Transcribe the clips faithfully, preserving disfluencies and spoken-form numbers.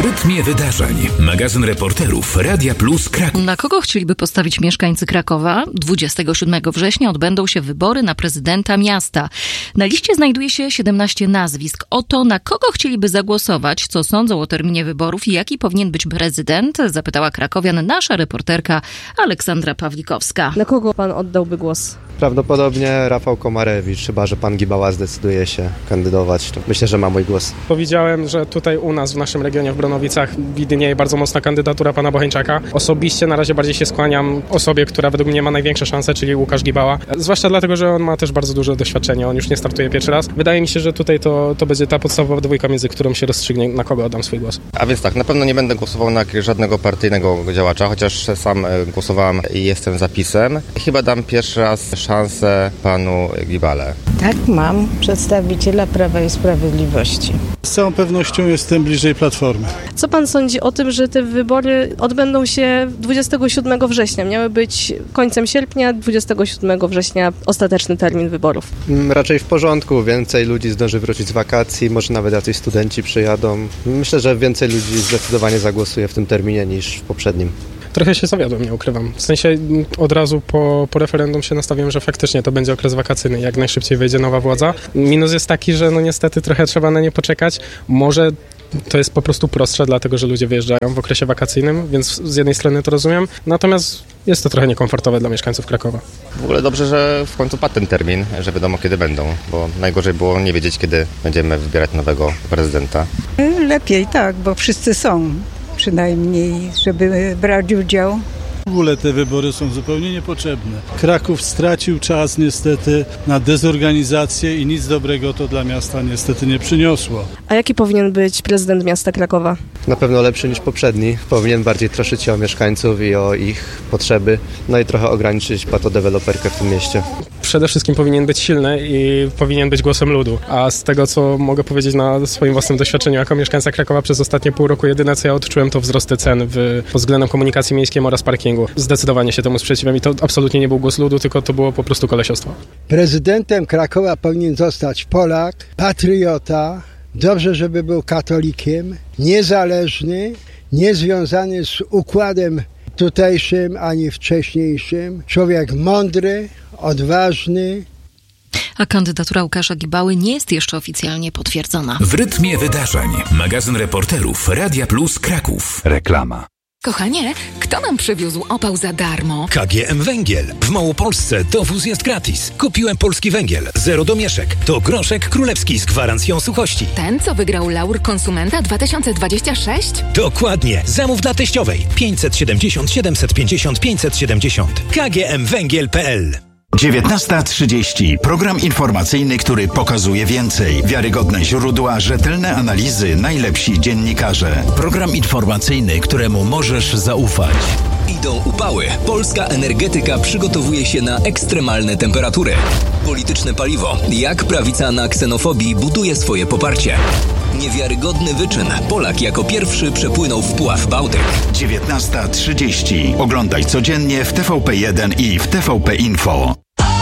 rytmie wydarzeń. Magazyn reporterów Radia Plus Kraków. Na kogo chcieliby postawić mieszkańcy Krakowa? dwudziestego siódmego września odbędą się wybory na prezydenta miasta. Na liście znajduje się siedemnaście nazwisk. Oto na kogo chcieliby zagłosować, co sądzą o terminie wyborów i jaki powinien być prezydent, zapytała krakowian nasza reporterka Aleksandra Pawlikowska. Na kogo pan oddałby głos? Prawdopodobnie Rafał Komarewicz, chyba że pan Gibała zdecyduje się kandydować, to myślę, że ma mój głos. Powiedziałem, że tutaj u nas w naszym regionie w Bronowicach widnieje bardzo mocna kandydatura pana Bocheńczaka. Osobiście na razie bardziej się skłaniam osobie, która według mnie ma największe szanse, czyli Łukasz Gibała. Zwłaszcza dlatego, że on ma też bardzo duże doświadczenie, on już nie startuje pierwszy raz. Wydaje mi się, że tutaj to, to będzie ta podstawowa dwójka, między którą się rozstrzygnie, na kogo oddam swój głos. A więc tak, na pewno nie będę głosował na żadnego partyjnego działacza, chociaż sam głosowałem i jestem zapisem. Chyba dam pierwszy raz szansę panu Gibale. Tak, mam przedstawiciela Prawa i Sprawiedliwości. Z całą pewnością jestem bliżej Platformy. Co pan sądzi o tym, że te wybory odbędą się dwudziestego siódmego września? Miały być końcem sierpnia, dwudziestego siódmego września ostateczny termin wyborów. Raczej w porządku, więcej ludzi zdąży wrócić z wakacji, może nawet jacyś studenci przyjadą. Myślę, że więcej ludzi zdecydowanie zagłosuje w tym terminie niż w poprzednim. Trochę się zawiodłem, nie ukrywam. W sensie od razu po, po referendum się nastawiłem, że faktycznie to będzie okres wakacyjny, jak najszybciej wejdzie nowa władza. Minus jest taki, że no niestety trochę trzeba na nie poczekać. Może to jest po prostu prostsze, dlatego że ludzie wyjeżdżają w okresie wakacyjnym, więc z jednej strony to rozumiem, natomiast jest to trochę niekomfortowe dla mieszkańców Krakowa. W ogóle dobrze, że w końcu padł ten termin, że wiadomo kiedy będą, bo najgorzej było nie wiedzieć, kiedy będziemy wybierać nowego prezydenta. Lepiej tak, bo wszyscy są. Przynajmniej, żeby brać udział. W ogóle te wybory są zupełnie niepotrzebne. Kraków stracił czas niestety na dezorganizację i nic dobrego to dla miasta niestety nie przyniosło. A jaki powinien być prezydent miasta Krakowa? Na pewno lepszy niż poprzedni. Powinien bardziej troszczyć się o mieszkańców i o ich potrzeby, no i trochę ograniczyć patodeweloperkę w tym mieście. Przede wszystkim powinien być silny i powinien być głosem ludu. A z tego, co mogę powiedzieć na swoim własnym doświadczeniu jako mieszkańca Krakowa przez ostatnie pół roku, jedyne co ja odczułem to wzrosty cen w, pod względem komunikacji miejskiej oraz parkingu. Zdecydowanie się temu sprzeciwiam i to absolutnie nie był głos ludu, tylko to było po prostu kolesiostwo. Prezydentem Krakowa powinien zostać Polak, patriota, dobrze, żeby był katolikiem, niezależny, niezwiązany z układem tutejszym ani wcześniejszym, człowiek mądry, odważny. A kandydatura Łukasza Gibały nie jest jeszcze oficjalnie potwierdzona. W rytmie wydarzeń. Magazyn reporterów Radia Plus Kraków. Reklama. Kochanie, kto nam przywiózł opał za darmo? K G M Węgiel. W Małopolsce dowóz jest gratis. Kupiłem polski węgiel. Zero domieszek. To groszek królewski z gwarancją suchości. Ten, co wygrał Laur Konsumenta dwa tysiące dwudziesty szósty? Dokładnie. Zamów dla teściowej. pięćset siedemdziesiąt siedemset pięćdziesiąt pięćset siedemdziesiąt. K G M Węgiel kropka p l. dziewiętnasta trzydzieści. Program informacyjny, który pokazuje więcej. Wiarygodne źródła, rzetelne analizy, najlepsi dziennikarze. Program informacyjny, któremu możesz zaufać. Idą upały. Polska energetyka przygotowuje się na ekstremalne temperatury. Polityczne paliwo. Jak prawica na ksenofobii buduje swoje poparcie. Niewiarygodny wyczyn. Polak jako pierwszy przepłynął w Puław Bałtyk. dziewiętnasta trzydzieści. Oglądaj codziennie w T V P jeden i w T V P Info.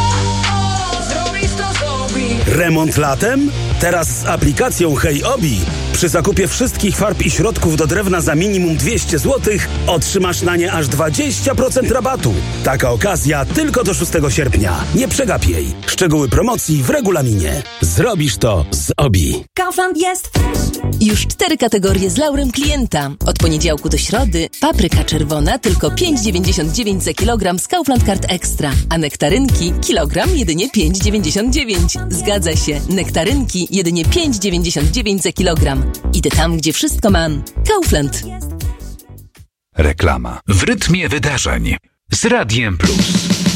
Remont latem? Teraz z aplikacją Hej Obi. Przy zakupie wszystkich farb i środków do drewna za minimum dwieście złotych otrzymasz na nie aż dwadzieścia procent rabatu. Taka okazja tylko do szóstego sierpnia. Nie przegap jej. Szczegóły promocji w regulaminie. Zrobisz to z Obi. Kaufland jest już cztery kategorie z laurem klienta. Od poniedziałku do środy papryka czerwona tylko pięć dziewięćdziesiąt dziewięć za kilogram z Kaufland Card Extra, a nektarynki kilogram jedynie pięć dziewięćdziesiąt dziewięć. Zgadza się, nektarynki jedynie pięć dziewięćdziesiąt dziewięć za kilogram. Idę tam, gdzie wszystko mam. Kaufland. Reklama. W rytmie wydarzeń. Z Radiem Plus.